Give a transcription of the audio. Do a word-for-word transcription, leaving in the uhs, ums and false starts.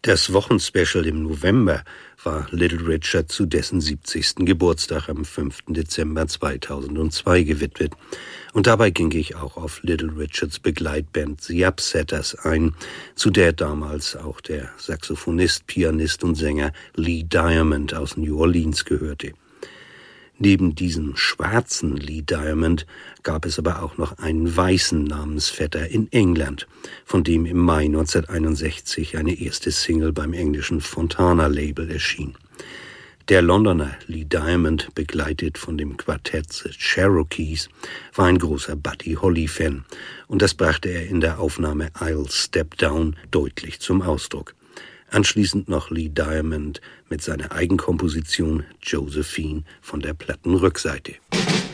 Das Wochenspecial im November war Little Richard zu dessen siebzigsten Geburtstag am fünften Dezember zweitausendzwei gewidmet. Und dabei ging ich auch auf Little Richards Begleitband The Upsetters ein, zu der damals auch der Saxophonist, Pianist und Sänger Lee Diamond aus New Orleans gehörte. Neben diesem schwarzen Lee Diamond gab es aber auch noch einen weißen Namensvetter in England, von dem im Mai neunzehnhunderteinundsechzig eine erste Single beim englischen Fontana-Label erschien. Der Londoner Lee Diamond, begleitet von dem Quartett The Cherokees, war ein großer Buddy Holly-Fan und das brachte er in der Aufnahme I'll Step Down deutlich zum Ausdruck. Anschließend noch Lee Diamond mit seiner Eigenkomposition Josephine von der Plattenrückseite.